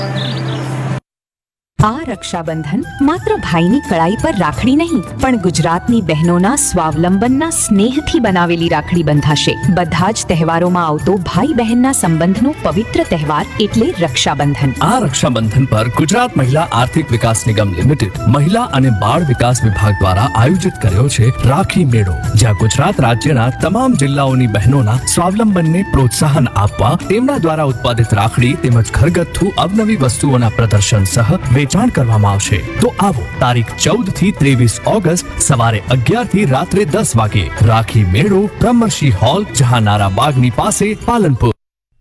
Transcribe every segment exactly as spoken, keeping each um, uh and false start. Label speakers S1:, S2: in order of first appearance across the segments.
S1: આ રક્ષાબંધન માત્ર ભાઈની કળાઈ પર રાખડી નહીં પણ ગુજરાતની બહેનોના સ્વાવલંબનના સ્નેહથી બનાવેલી રાખડી બંધાશે. બધા જ તહેવારોમાં આવતો ભાઈ બહેનના સંબંધનો પવિત્ર તહેવાર એટલે રક્ષાબંધન.
S2: આ રક્ષાબંધન પર ગુજરાત મહિલા આર્થિક વિકાસ નિગમ લિમિટેડ મહિલા અને બાળ વિકાસ વિભાગ દ્વારા આયોજિત કર્યો છે રાખી મેળો, જ્યાં ગુજરાત રાજ્યના તમામ જિલ્લાઓની બહેનોના સ્વાવલંબનને પ્રોત્સાહન આપવા તેમના દ્વારા ઉત્પાદિત રાખડી તેમજ ઘરગથ્થુ અવનવી વસ્તુઓના પ્રદર્શન સહ વેચાણ કરવામાં આવશે. તો આવો તારીખ ચૌદ થી ત્રેવીસ ઓગસ્ટ સવારે અગિયાર થી રાત્રે દસ વાગે રાખી મેળો, બ્રહ્મર્ષિ હોલ, જહાનારા બાગની પાસે, पालनपुर.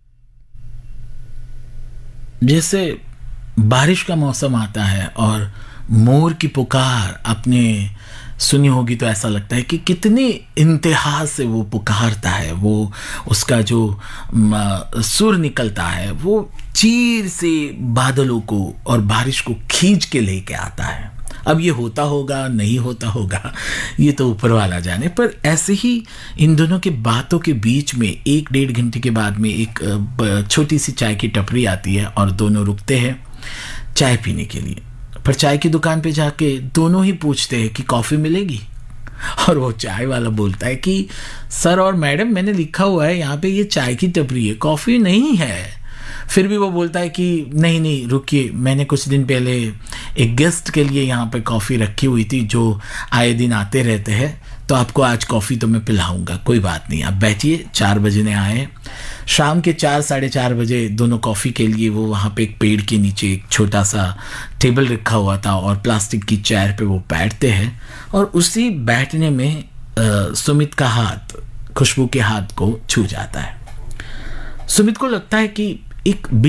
S3: जैसे बारिश का मौसम आता है और मोर की पुकार आपने सुनी होगी तो ऐसा लगता है कि कितनी इंतहा से वो पुकारता है, वो उसका जो सुर निकलता है वो चीर से बादलों को और बारिश को खींच के लेके आता है. अब ये होता होगा नहीं होता होगा ये तो ऊपर वाला जाने, पर ऐसे ही इन दोनों के बातों के बीच में एक डेढ़ घंटे के बाद में एक छोटी सी चाय की टपरी आती है और दोनों रुकते हैं चाय पीने के लिए. पर चाय की दुकान पे जाके दोनों ही पूछते हैं कि कॉफ़ी मिलेगी, और वो चाय वाला बोलता है कि सर और मैडम मैंने लिखा हुआ है यहाँ पे ये चाय की टपरी है, कॉफ़ी नहीं है. फिर भी वो बोलता है कि नहीं नहीं रुकिए, मैंने कुछ दिन पहले एक गेस्ट के लिए यहाँ पे कॉफ़ी रखी हुई थी जो आए दिन आते रहते हैं, तो आपको आज कॉफ़ी तो मैं पिलाऊंगा, कोई बात नहीं आप बैठिए. चार बजने आए, शाम के चार साढ़े चार बजे दोनों कॉफ़ी के लिए वो वहाँ पे एक पेड़ के नीचे एक छोटा सा टेबल रखा हुआ था और प्लास्टिक की चेयर पे वो बैठते हैं. और उसी बैठने में आ, सुमित का हाथ खुशबू के हाथ को छू जाता है. सुमित को लगता है कि एक